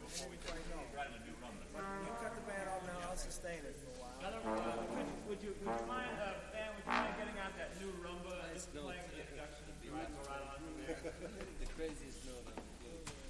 before we Quite know. write a new rumba. But you cut the band off now, I'll sustain it for a while. Would you mind, Dan, would you mind getting out that new rumba and just playing the introduction? Right on from there. The craziest note.